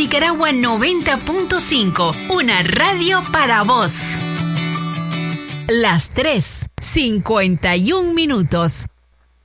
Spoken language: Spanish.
Nicaragua 90.5, una radio para vos. Las 3:51.